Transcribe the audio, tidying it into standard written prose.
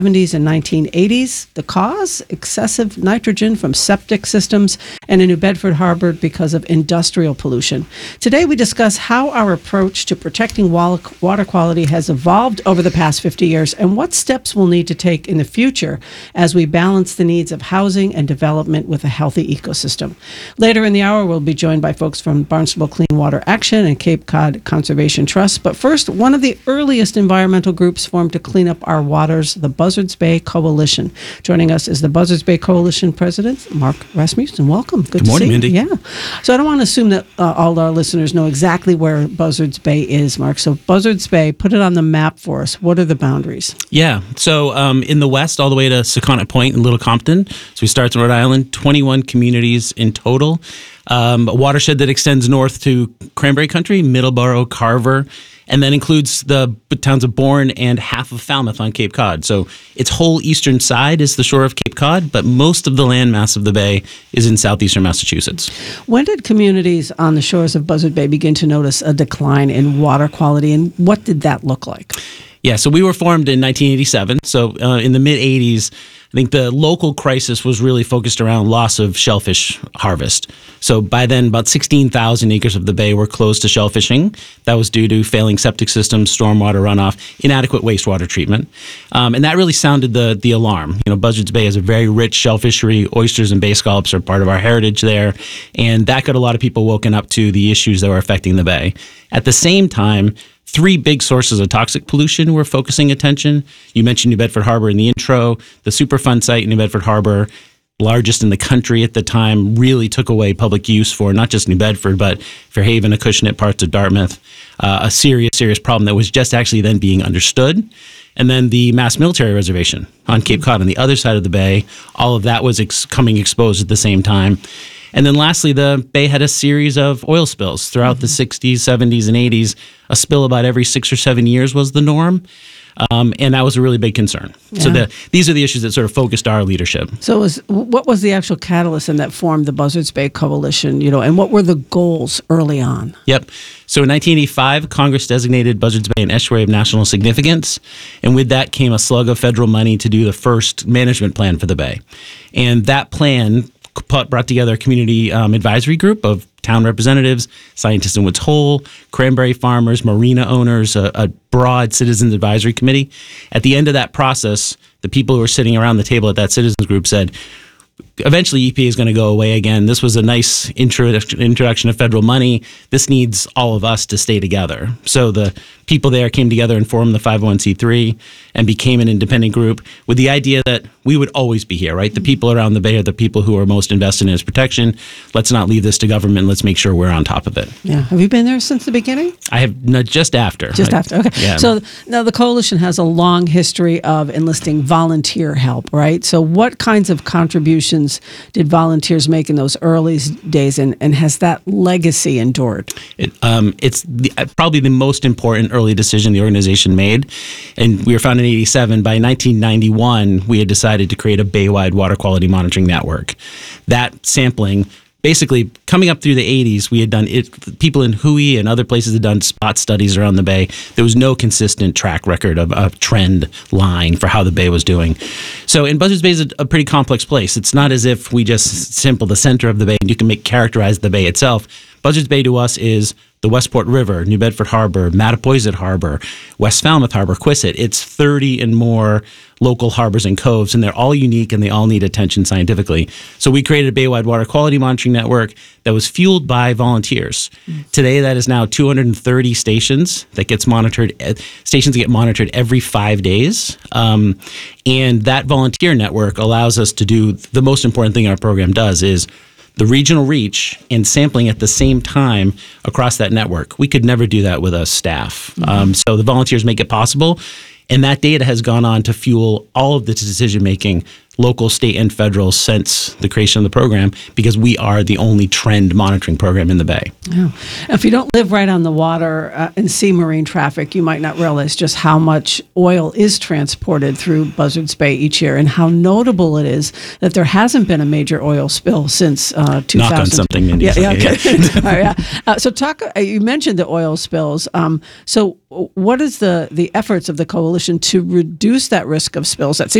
1970s and 1980s. The cause? Excessive nitrogen from septic systems and in New Bedford Harbor because of industrial pollution. Today we discuss how our approach to protecting water quality has evolved over the past 50 years and what steps we'll need to take in the future as we balance the needs of housing and development with a healthy ecosystem. Later in the hour, we'll be joined by folks from Barnstable Clean Water Action and Cape Cod Conservation Trust. But first, one of the earliest environmental groups formed to clean up our waters, the Buzzards Bay Coalition. Joining us is the Buzzards Bay Coalition President, Mark Rasmussen. Welcome. Good morning, Mindy. Yeah. So I don't want to assume that all our listeners know exactly where Buzzards Bay is, Mark. So Buzzards Bay, put it on the map for us. What are the boundaries? Yeah. So in the west, all the way to Secana Point in Little Compton. So we start in Rhode Island, 21 communities in total. A watershed that extends north to Cranberry Country, Middleborough, Carver, and then includes the towns of Bourne and half of Falmouth on Cape Cod. So its whole eastern side is the shore of Cape Cod, but most of the landmass of the bay is in southeastern Massachusetts. When did communities on the shores of Buzzard Bay begin to notice a decline in water quality, and what did that look like? Yeah, so we were formed in 1987. So in the mid-'80s, I think the local crisis was really focused around loss of shellfish harvest. So by then, about 16,000 acres of the bay were closed to shellfishing. That was due to failing septic systems, stormwater runoff, inadequate wastewater treatment. And that really sounded the alarm. You know, Buzzards Bay is a very rich shellfishery. Oysters and bay scallops are part of our heritage there. And that got a lot of people woken up to the issues that were affecting the bay. At the same time, three big sources of toxic pollution were focusing attention. You mentioned New Bedford Harbor in the intro. The Superfund site in New Bedford Harbor, largest in the country at the time, really took away public use for not just New Bedford, but Fairhaven, Acushnet, parts of Dartmouth. A serious problem that was just actually then being understood. And then the Mass Military Reservation on Cape Cod on the other side of the bay, all of that was coming exposed at the same time. And then lastly, the bay had a series of oil spills throughout the 60s, 70s, and 80s. A spill about every 6 or 7 years was the norm. And that was a really big concern. Yeah. So these are the issues that sort of focused our leadership. So what was the actual catalyst in that formed the Buzzards Bay Coalition, and what were the goals early on? Yep. So in 1985, Congress designated Buzzards Bay an estuary of national significance. And with that came a slug of federal money to do the first management plan for the bay. And that plan brought together a community advisory group of town representatives, scientists in Woods Hole, cranberry farmers, marina owners, a broad citizens advisory committee. At the end of that process, the people who were sitting around the table at that citizens group said, eventually EPA is going to go away again. This was a nice introduction of federal money. This needs all of us to stay together. So the people there came together and formed the 501c3 and became an independent group with the idea that we would always be here, right? The people around the bay are the people who are most invested in its protection. Let's not leave this to government. Let's make sure we're on top of it. Yeah. Have you been there since the beginning? I have, just after. Just after. Okay. Yeah. So now the coalition has a long history of enlisting volunteer help, right? So what kinds of contributions did volunteers make in those early days, and has that legacy endured? It's probably the most important early decision the organization made. And we were founded in 1987. By 1991, we had decided to create a bay-wide water quality monitoring network. That sampling, basically, coming up through the 80s, we had done it. People in Hui and other places had done spot studies around the bay. There was no consistent track record of a trend line for how the bay was doing. So, and Buzzards Bay is a pretty complex place. It's not as if we just sample the center of the bay and you can characterize the bay itself. Buzzards Bay to us is the Westport River, New Bedford Harbor, Mattapoisett Harbor, West Falmouth Harbor, Quissit. It's 30 and more local harbors and coves, and they're all unique and they all need attention scientifically. So we created a bay-wide water quality monitoring network that was fueled by volunteers. Today, that is now 230 stations that gets monitored. Stations get monitored every 5 days. And that volunteer network allows us to do the most important thing our program does is the regional reach and sampling at the same time across that network. We could never do that with a staff. So the volunteers make it possible. And that data has gone on to fuel all of the decision-making local, state, and federal since the creation of the program, because we are the only trend monitoring program in the Bay. Yeah. If you don't live right on the water and see marine traffic, you might not realize just how much oil is transported through Buzzards Bay each year, and how notable it is that there hasn't been a major oil spill since 2000. Knock on something, Mindy. Yeah. All right, yeah. So you mentioned the oil spills. So what is the efforts of the coalition to reduce that risk of spills? That